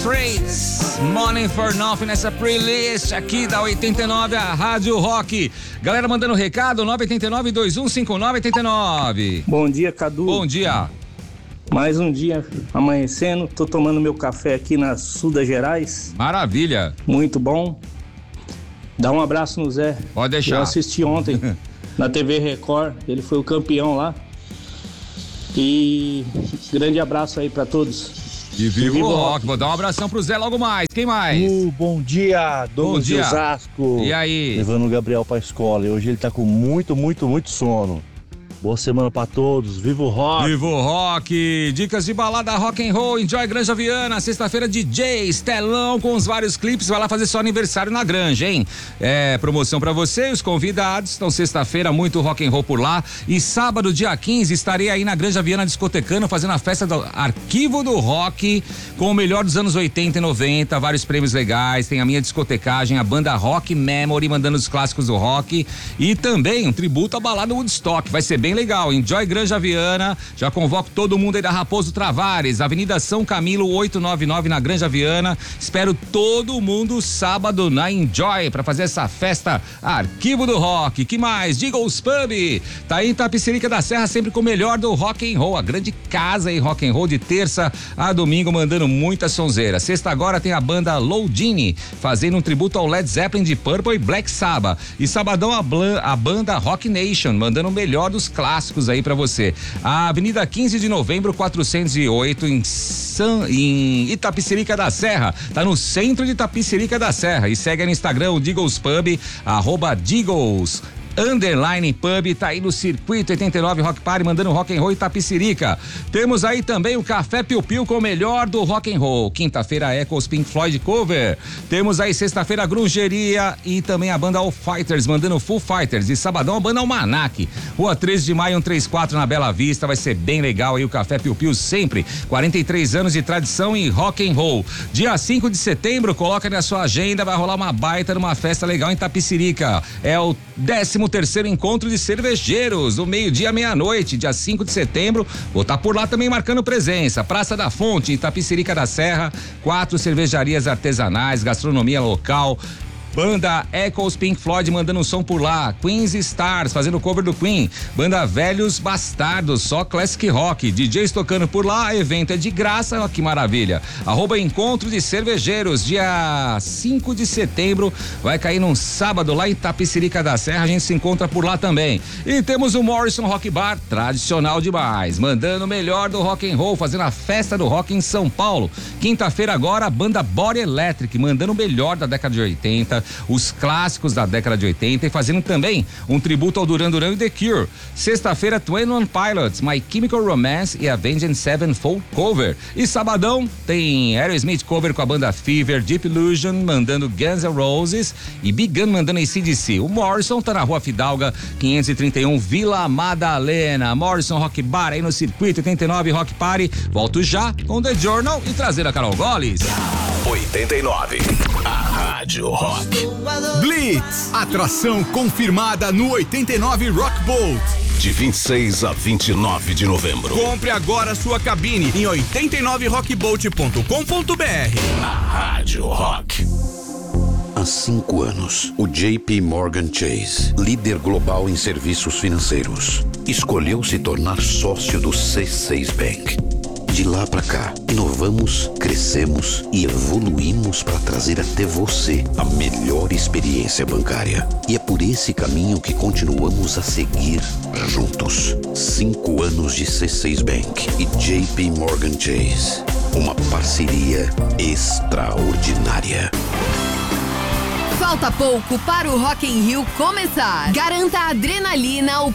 Straits, Money for Nothing nessa playlist aqui da 89, a Rádio Rock. Galera mandando recado, 989-2159-89. Bom dia, Cadu. Bom dia. Mais um dia amanhecendo, tô tomando meu café aqui na Suda Gerais. Maravilha. Muito bom. Dá um abraço no Zé. Pode deixar. Eu assisti ontem na TV Record, ele foi o campeão lá. E grande abraço aí pra todos. E viva o rock. Vou dar um abração pro Zé logo mais. Quem mais? Bom dia, Douglas de Osasco. E aí? Levando o Gabriel pra escola. E hoje ele tá com muito sono. Boa semana pra todos, viva o rock! Viva o rock! Dicas de balada rock and roll, Enjoy Granja Viana, sexta-feira DJ, Estelão com os vários clipes, vai lá fazer seu aniversário na Granja, hein? É, promoção pra você, os convidados, então sexta-feira muito rock and roll por lá e sábado, dia 15, estarei aí na Granja Viana discotecando, fazendo a festa do Arquivo do Rock, com o melhor dos anos 80 e 90, vários prêmios legais, tem a minha discotecagem, a banda Rock Memory, mandando os clássicos do rock e também um tributo à balada Woodstock, vai ser bem legal, Enjoy Granja Viana, já convoco todo mundo aí da Raposo Travares, Avenida São Camilo 899 na Granja Viana, espero todo mundo sábado na Enjoy pra fazer essa festa Arquivo do Rock. Que mais? Eagles Pub, tá aí em Itapecerica da Serra, sempre com o melhor do rock and roll, a grande casa aí rock and roll de terça a domingo, mandando muita sonzeira. Sexta agora tem a banda Loudini, fazendo um tributo ao Led Zeppelin de Purple e Black Sabbath, e sabadão a banda Rock Nation, mandando o melhor dos clássicos aí pra você. A Avenida 15 de Novembro 408 em Itapecerica da Serra, tá no centro de Itapecerica da Serra, e segue no Instagram o Deagles Pub, @Deagles _Pub, tá aí no Circuito 89 Rock Party, mandando rock and roll Itapecerica. Temos aí também o Café Piu Piu com o melhor do rock and roll. Quinta-feira Echoes Pink Floyd cover. Temos aí sexta-feira a Grungeria e também a banda All Fighters, mandando Full Fighters. E sabadão a banda Almanac. Rua 13 de Maio 134 na Bela Vista, vai ser bem legal aí o Café Piu Piu sempre. 43 anos de tradição em rock and roll. Dia 5 de setembro, coloca na sua agenda, vai rolar uma baita numa festa legal em Itapecerica. É o 13º encontro de cervejeiros, do meio-dia à meia-noite, dia 5 de setembro, vou estar por lá também marcando presença. Praça da Fonte, Itapecerica da Serra, 4 cervejarias artesanais, gastronomia local, banda Echoes Pink Floyd mandando um som por lá, Queens Stars fazendo cover do Queen, banda Velhos Bastardos, só classic rock, DJs tocando por lá, evento é de graça, ó, que maravilha. @Encontro de Cervejeiros, dia 5 de setembro, vai cair num sábado lá em Itapecerica da Serra, a gente se encontra por lá também. E temos o Morrison Rock Bar, tradicional demais, mandando o melhor do rock and roll, fazendo a festa do rock em São Paulo. Quinta-feira agora, a banda Body Electric, mandando o melhor da década de 80, os clássicos da década de 80 e fazendo também um tributo ao Duran Duran e The Cure. Sexta-feira, 21 Pilots, My Chemical Romance e Avenged Sevenfold cover. E sabadão tem Aerosmith cover com a banda Fever, Deep Illusion mandando Guns N' Roses e Big Gun mandando AC/DC. O Morrison tá na Rua Fidalga 531 Vila Madalena. Morrison Rock Bar aí no Circuito 89 Rock Party. Volto já com The Journal e trazer a Carol Goles. 89, a Rádio Rock. Blitz, atração confirmada no 89 Rock Boat. De 26 a 29 de novembro. Compre agora sua cabine em 89rockboat.com.br. A Rádio Rock. Há 5 anos, o JP Morgan Chase, líder global em serviços financeiros, escolheu se tornar sócio do C6 Bank. De lá pra cá, inovamos, crescemos e evoluímos para trazer até você a melhor experiência bancária. E é por esse caminho que continuamos a seguir juntos. 5 anos de C6 Bank e JP Morgan Chase. Uma parceria extraordinária. Falta pouco para o Rock in Rio começar. Garanta a adrenalina, o